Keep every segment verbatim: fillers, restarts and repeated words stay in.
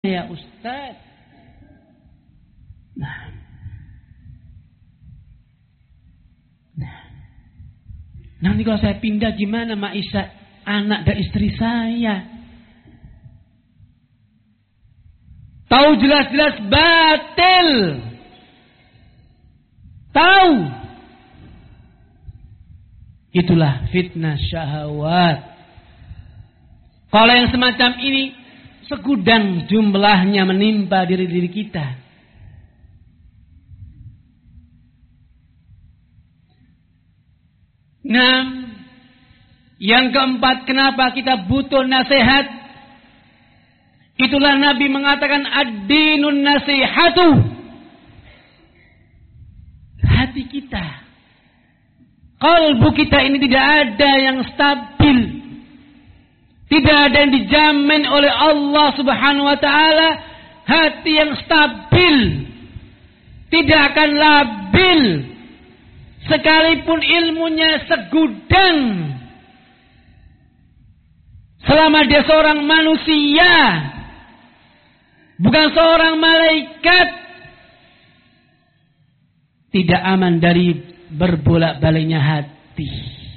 ya Ustaz. Nah. Nah. Nanti kalau saya pindah gimana Maisha, anak dan istri saya? Tahu jelas-jelas batil. Tahu. Itulah fitnah syahwat. Kalau yang semacam ini segudang jumlahnya menimpa diri-diri kita. Nah, yang keempat, kenapa kita butuh nasihat? Itulah Nabi mengatakan ad-dinun nasihatu. Hati kita, kalbu kita ini tidak ada yang stabil. Tidak ada yang dijamin oleh Allah Subhanahu wa taala hati yang stabil. Tidak akan labil sekalipun ilmunya segudang. Selama dia seorang manusia, bukan seorang malaikat, tidak aman dari berbolak-baliknya hati.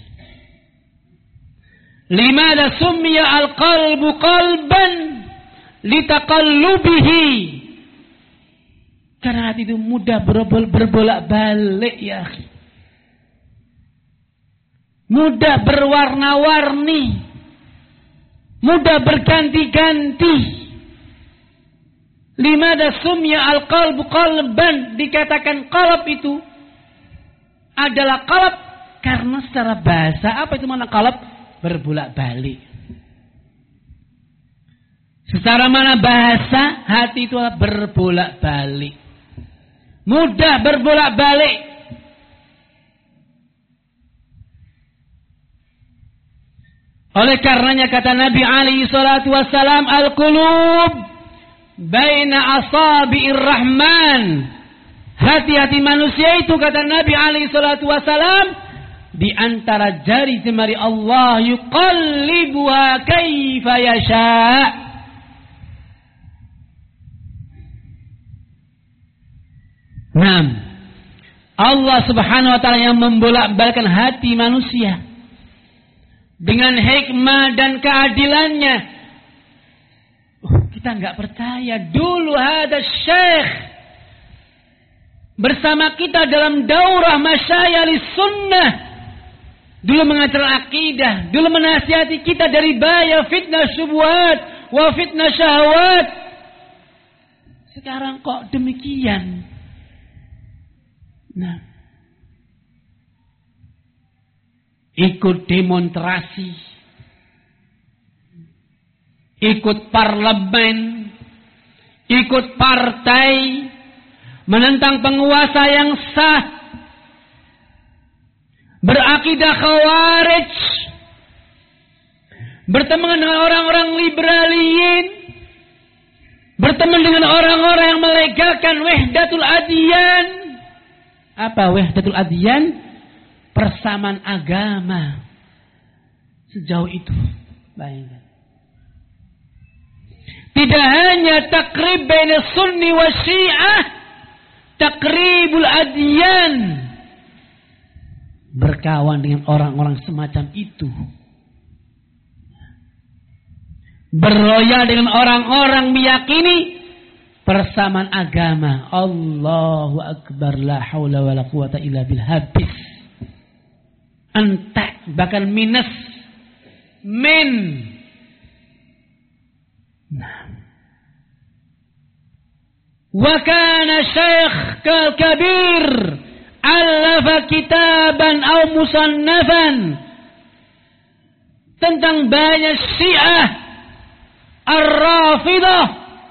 Limada summiya al-qalbu qalban litaqallubihi. Karena hati itu mudah berbolak-balik ya. Mudah berwarna-warni. Mudah berganti-ganti. Limada summiya al-qalbu qalban. Dikatakan qalb itu adalah qalb karena secara bahasa apa itu mana qalb? Berbolak-balik. Secara mana bahasa, hati itu berbolak-balik. Mudah berbolak-balik. Oleh karenanya kata Nabi alaihi salatu wassalam, al-qulub baina asabi'ir rahman. Hati-hati manusia itu kata Nabi alaihi salatu wassalam di antara jari jemari Allah, yuqallibuha kaifa yasha. Naam. Allah Subhanahu wa taala yang membolak-balikkan hati manusia dengan hikmah dan keadilannya. Oh, kita enggak percaya. Dulu ada syekh bersama kita dalam daurah masyayikhis sunnah. Dulu mengajar akidah, dulu menasihati kita dari bahaya fitnah syubhat wa fitnah syahwat. Sekarang kok demikian? Nah, ikut demonstrasi, ikut parlemen, ikut partai, menentang penguasa yang sah, berakidah khawarij, bertemu dengan orang-orang liberalin, bertemu dengan orang-orang yang melegalkan wahdatul adyan. Apa wahdatul adyan? Persamaan agama. Sejauh itu. Bayangkan. Tidak hanya takrib baina sunni wa syiah, takribul adyan. Berkawan dengan orang-orang semacam itu. Berloyal dengan orang-orang meyakini persamaan agama. Allahu akbar, la haula wala quwata illa billah. Habis. Entek, bahkan minus. Min. Nah. Wa kana syekh kabir alafa kitaban aw musannafan tentang banyak Syiah Ar-Rafidah.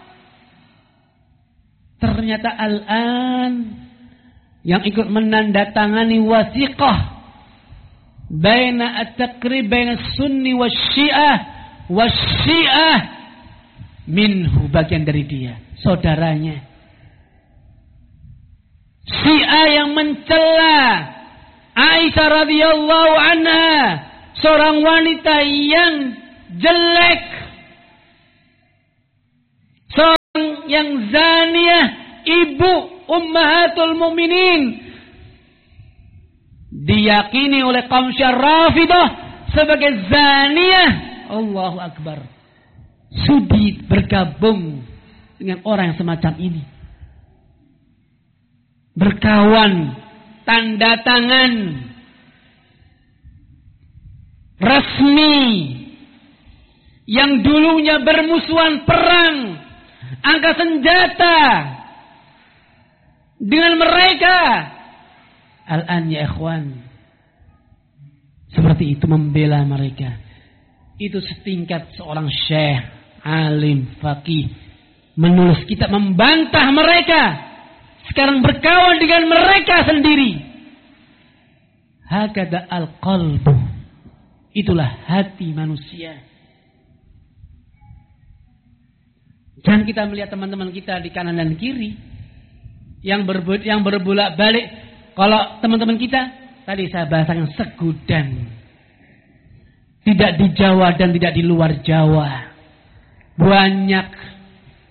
Ternyata al-an yang ikut menandatangani wasiqah baina at-taqrib baina sunni wa syiah wa syiah minhu, bagian dari dia, saudaranya. Syiah yang mencela Aisyah radhiyallahu anha, seorang wanita yang jelek, yang zaniyah, ibu ummahatul mukminin, diyakini oleh kaum Syiah Rafidah sebagai zaniyah. Allahu Akbar. Sudi bergabung dengan orang yang semacam ini. Berkawan, tanda tangan, resmi, yang dulunya bermusuhan perang, angkat senjata dengan mereka. Al-an ya ikhwan, seperti itu membela mereka. Itu setingkat seorang syekh, alim, faqih, menulis kitab membantah mereka. Sekarang berkawan dengan mereka sendiri. Hakada al-qalbu. Itulah hati manusia. Jangan kita melihat teman-teman kita di kanan dan kiri yang berbu yang berbolak balik. Kalau teman-teman kita tadi saya bahasakan segudan, tidak di Jawa dan tidak di luar Jawa, banyak.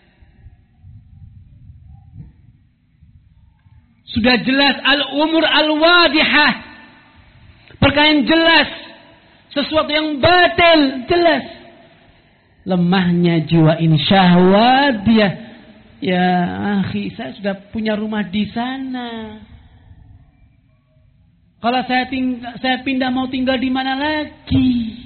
Sudah jelas al-umur al-wadihah, perkara yang jelas, sesuatu yang batil jelas. Lemahnya jiwa ini syahwat dia. Ya akhi, saya sudah punya rumah di sana. Kalau saya tinggal, saya pindah mau tinggal di mana lagi?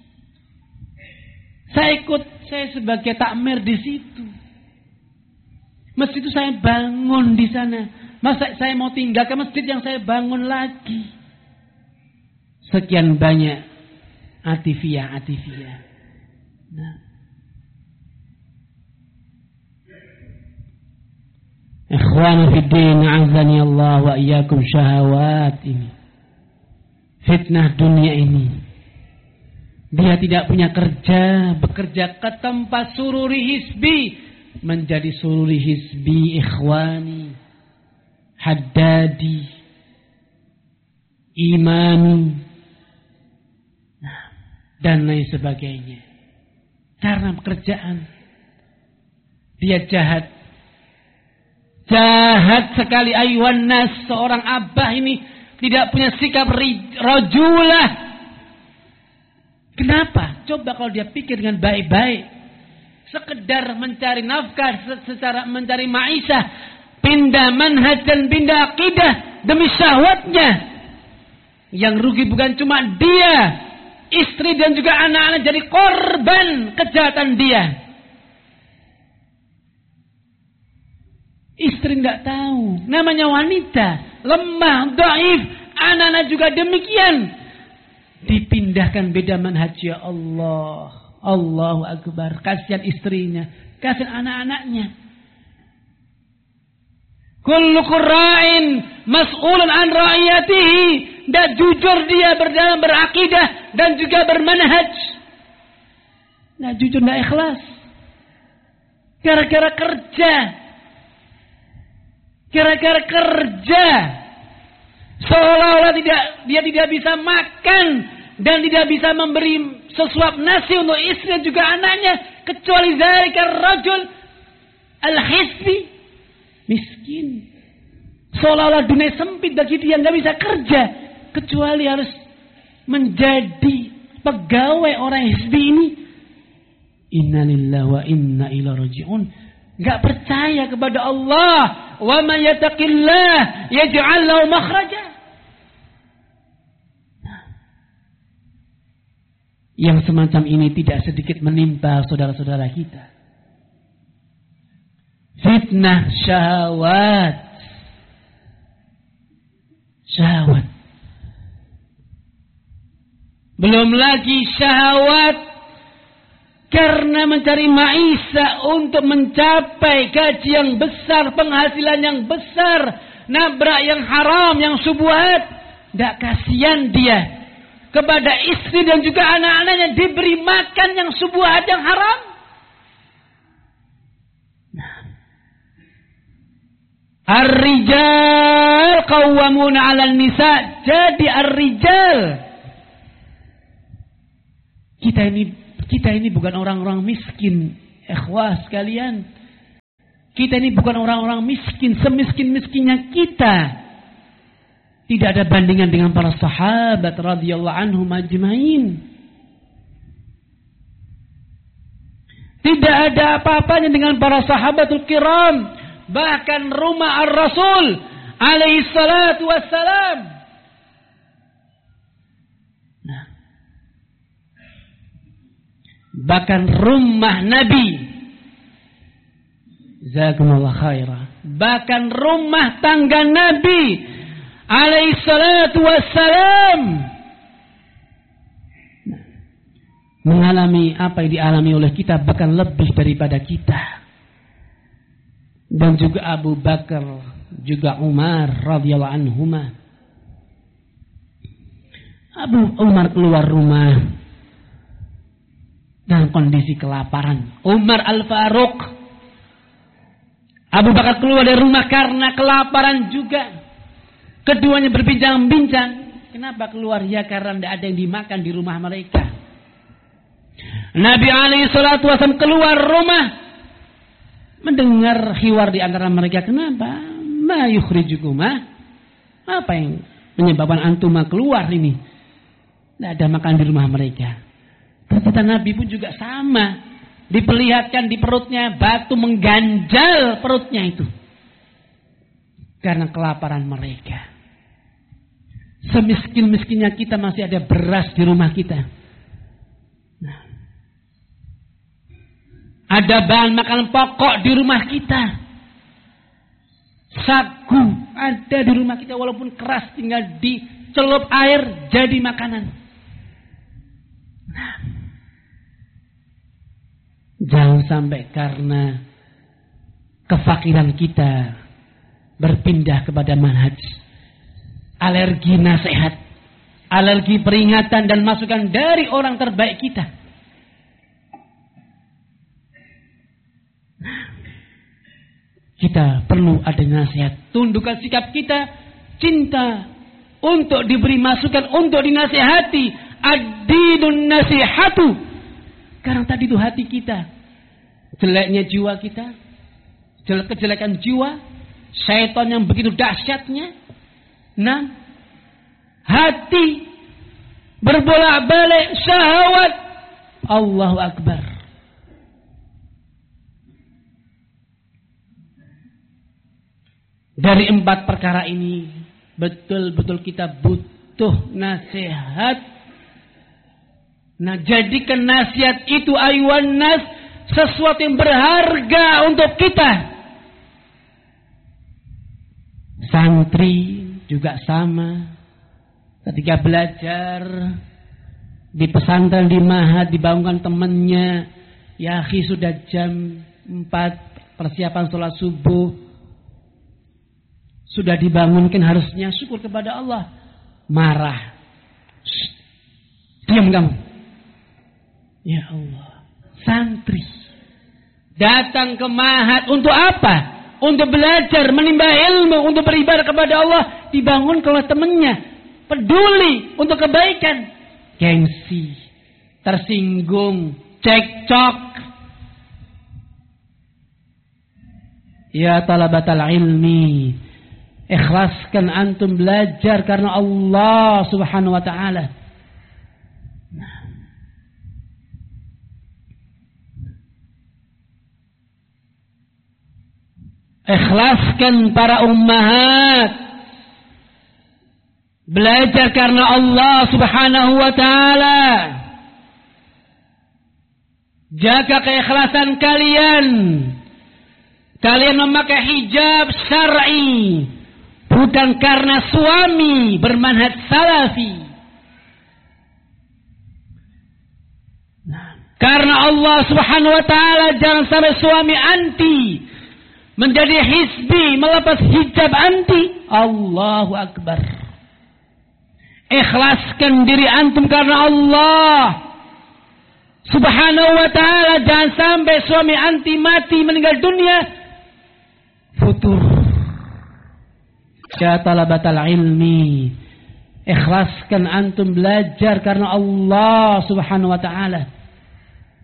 Saya ikut, saya sebagai takmir di situ. Masjid itu saya bangun di sana. Masa saya mau tinggal ke masjid yang saya bangun lagi? Sekian banyak atifiyah-atifiyah. Nah. Ikhwan fiddin, azani Allah wa iyyakum, syahwat ini, fitnah dunia ini. Dia tidak punya kerja, bekerja ke tempat sururi hisbi, menjadi sururi hisbi ikhwani, haddadi, imami, nah, dan lain sebagainya. Karena pekerjaan dia jahat. Jahat sekali ayuhan nas. Seorang abah ini tidak punya sikap rajulah. Kenapa? Coba kalau dia pikir dengan baik-baik. Sekedar mencari nafkah, secara mencari maisha, pindah manhaj dan pindah akidah demi syahwatnya. Yang rugi bukan cuma dia, istri dan juga anak-anak jadi korban kejahatan dia. Istri tidak tahu. Namanya wanita. Lemah, dhaif. Anak-anak juga demikian. Dipindahkan beda manhaj, ya Allah. Allahu Akbar. Kasihan istrinya. Kasihan anak-anaknya. Kullukum ra'in mas'ulun an ra'iyatihi. Dan jujur dia berdalam berakidah dan juga bermanhaj. Nah, jujur tidak ikhlas. Gara-gara kerja. Gara-gara kerja, seolah-olah tidak, dia tidak bisa makan dan tidak bisa memberi sesuap nasi untuk istri dan juga anaknya, kecuali zalika rajul al-hisbi, miskin. Seolah-olah dunia sempit bagi dia, nggak bisa kerja kecuali harus menjadi pegawai orang hisbi ini. Inna lillahi wa inna ilaihi raji'un. Gak percaya kepada Allah. Wa man yattaqillah yaj'al lahu makhraja. Yang semacam ini tidak sedikit menimpa saudara-saudara kita. Fitnah syahwat. Syahwat. Belum lagi syahwat karena mencari maisha untuk mencapai gaji yang besar, penghasilan yang besar, nabrak yang haram, yang subuhat. Tidak kasihan dia kepada istri dan juga anak-anaknya diberi makan yang subuhat, yang haram. Nah. Ar-rijal qawwamuna 'alan nisa. Jadi ar-rijal, kita ini Kita ini bukan orang-orang miskin, ikhwah sekalian. Kita ini bukan orang-orang miskin, semiskin-miskinnya kita. Tidak ada bandingan dengan para sahabat radhiyallahu anhum ajmain. Tidak ada apa-apanya dengan para sahabatul kiram. Bahkan rumah ar-Rasul alaihi salatu wassalam. Nah. Bahkan rumah Nabi. Jazakumullah khairah. Bahkan rumah tangga Nabi alaihi salatu wassalam mengalami apa yang dialami oleh kita, bahkan lebih daripada kita. Dan juga Abu Bakar, juga Umar radhiyallahu anhuma. Abu Umar keluar rumah dalam kondisi kelaparan. Umar Al-Faruq, Abu Bakar keluar dari rumah karena kelaparan juga. Keduanya berbincang-bincang. Kenapa keluar? Ya karena tidak ada yang dimakan di rumah mereka. Nabi alaihi salatu wasallam keluar rumah, mendengar hiwar di antara mereka. Kenapa? Ma yukhrijukuma? Apa yang menyebabkan antum keluar ini? Tidak ada makan di rumah mereka. Ternyata Nabi pun juga sama. Diperlihatkan di perutnya batu mengganjal perutnya itu. Karena kelaparan mereka. Semiskin-miskinnya kita masih ada beras di rumah kita. Nah. Ada bahan makanan pokok di rumah kita. Sagu ada di rumah kita walaupun keras, tinggal dicelup air jadi makanan. Nah. Jangan sampai karena kefakiran kita berpindah kepada manhaj alergi nasihat, alergi peringatan dan masukan dari orang terbaik kita. Kita perlu ada nasihat. Tundukkan sikap kita, cinta untuk diberi masukan, untuk dinasihati. Ad-dinun nasihatu. Karena tadi itu hati kita, jeleknya jiwa kita, jelek kejelekan jiwa, syaitan yang begitu dahsyatnya. Nah, hati berbolak-balik syahwat. Allahu Akbar. Dari empat perkara ini betul-betul kita butuh nasihat. Nah, jadikan nasihat itu ayuhan nas sesuatu yang berharga untuk kita. Santri juga sama. Ketika belajar di pesantren, di mahad, dibangunkan temannya, ya akhi sudah jam empat persiapan sholat subuh, sudah dibangunkan, harusnya syukur kepada Allah. Marah. Shh, diam kamu. Ya Allah, santri datang ke mahad untuk apa? Untuk belajar, menimba ilmu, untuk beribadah kepada Allah. Dibangun oleh temannya, peduli untuk kebaikan. Gengsi, tersinggung, cekcok. Ya talabatal ilmi, ikhlaskan antum belajar karena Allah subhanahu wa ta'ala. Ikhlaskan para ummahat. Belajar karena Allah subhanahu wa ta'ala. Jaga keikhlasan kalian. Kalian memakai hijab syar'i. Bukan karena suami bermanhaj salafi. Karena Allah subhanahu wa ta'ala, jangan sampai suami anti. Menjadi hizbi, melepas hijab anti. Allahu Akbar. Ikhlaskan diri antum karena Allah subhanahu wa ta'ala. Jangan sampai suami anti mati, meninggal dunia, futur. Ya talabatal ilmi, ikhlaskan antum belajar karena Allah subhanahu wa ta'ala.